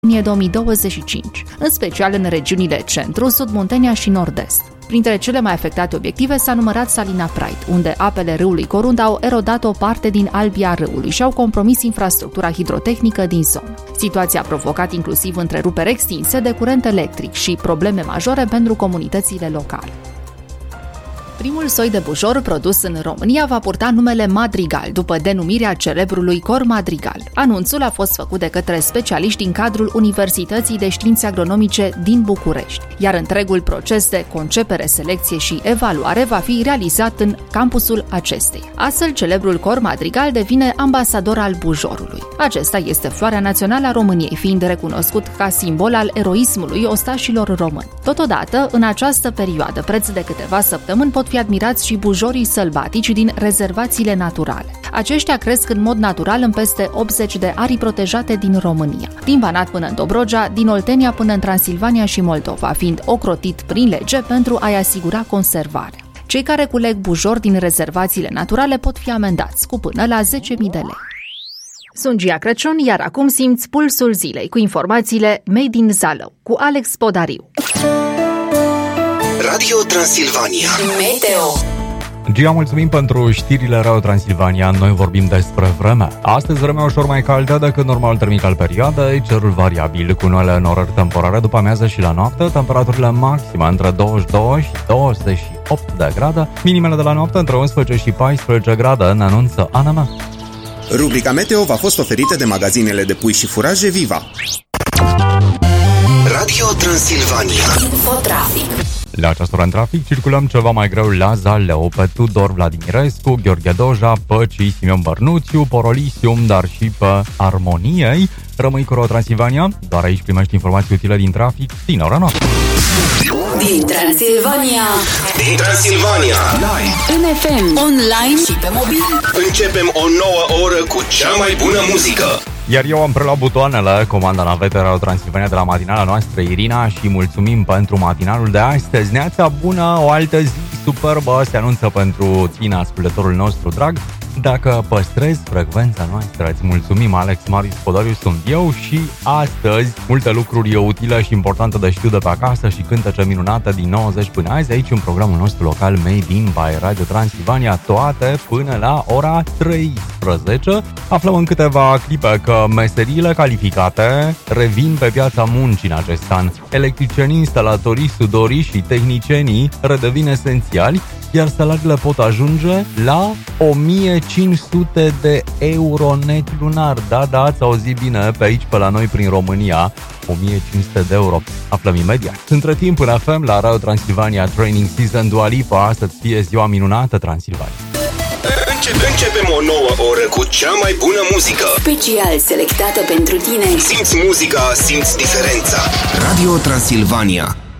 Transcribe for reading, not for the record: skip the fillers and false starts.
2025, în special în regiunile centru, sud Muntenia și nord-est. Printre cele mai afectate obiective s-a numărat Salina Pride, unde apele râului Corund au erodat o parte din albia râului și au compromis infrastructura hidrotehnică din zonă. Situația a provocat inclusiv întreruperi extinse de curent electric și probleme majore pentru comunitățile locale. Primul soi de bujor produs în România va purta numele Madrigal, după denumirea celebrului cor Madrigal. Anunțul a fost făcut de către specialiști din cadrul Universității de Științe Agronomice din București, iar întregul proces de concepere, selecție și evaluare va fi realizat în campusul acesteia. Astfel, celebrul cor Madrigal devine ambasador al bujorului. Acesta este floarea națională a României, fiind recunoscut ca simbol al eroismului ostașilor români. Totodată, în această perioadă, preț de câteva săptămâni, pot fi admirați și bujorii sălbatici din rezervațiile naturale. Aceștia cresc în mod natural în peste 80 de arii protejate din România, din Banat până în Dobrogea, din Oltenia până în Transilvania și Moldova, fiind ocrotit prin lege pentru a-i asigura conservarea. Cei care culeg bujor din rezervațiile naturale pot fi amendați cu până la 10.000 de lei. Sunt Gia Crăciun, iar acum simți pulsul zilei cu informațiile Made in Zalău cu Alex Podariu. Radio Transilvania Meteo. Gia, mulțumim pentru știrile Radio Transilvania. Noi vorbim despre vreme. Astăzi vremea ușor mai caldă decât normal termic al perioadei, cerul variabil cu unele norări temporare după amiază și la noapte, temperaturile maxime între 22 și 28 de grade, minimele de la noapte între 11 și 14 grade, ne anunță ANM. Rubrica Meteo v-a fost oferită de magazinele de pui și furaje Viva. Radio Transilvania Infotrafic. La această oră în trafic circulăm ceva mai greu la Zalău, pe Tudor Vladimirescu, Gheorghe Doja, Păcii, Simion Bărnuțiu, Porolisium, dar și pe Armoniei. Rămâi cu Radio Transilvania, doar aici primești informații utile din trafic din ora noastră. Din Transilvania. Din Transilvania. În FM, online și pe mobil. Începem o nouă oră cu cea mai bună muzică. Iar eu am preluat butoanele, comanda navete Radio Transilvania de la matinala noastră, Irina, și mulțumim pentru matinalul de astăzi. Neața bună, o altă zi superbă se anunță pentru tine, ascultătorul nostru drag. Dacă păstrezi frecvența noastră, îți mulțumim. Alex Marius Podariu sunt eu și astăzi multe lucruri utile și importante de știu de pe acasă și cântece minunate din 90 până azi, aici în programul nostru local Made in by Radio Transilvania, toate până la ora 13. Aflăm în câteva clipe că meseriile calificate revin pe piața muncii în acest an. Electricienii, instalatorii, sudorii și tehnicienii redevin esențiali, iar salariile pot ajunge la 1500 de euro net lunar. Da, ați auzit bine, pe aici, pe la noi, prin România, 1500 de euro. Aflăm imediat. Între timp, în FM, la Radio Transilvania Training Season, Dua Lipa, să-ți fie ziua minunată, Transilvania. Începem o nouă oră cu cea mai bună muzică. Special selectată pentru tine. Simți muzica, simți diferența. Radio Transilvania.